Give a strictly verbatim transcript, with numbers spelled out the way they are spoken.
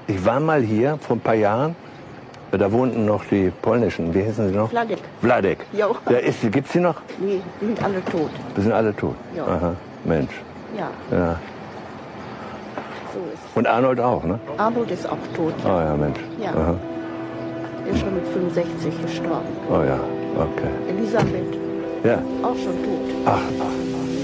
Ich war mal hier vor ein paar Jahren. Da wohnten noch die polnischen, wie hießen sie noch? Wladek. Wladek. Ja. Der ist, gibt's die noch? Nee, die sind alle tot. Die sind alle tot. Ja. Aha, Mensch. Ja, Ja. so ist Und Arnold auch, ne? Arnold ist auch tot. Oh ja, Mensch. Ja. Aha. Der ist schon mit fünfundsechzig gestorben. Oh ja, okay. Elisabeth, Ja. auch schon tot. Ach, ach.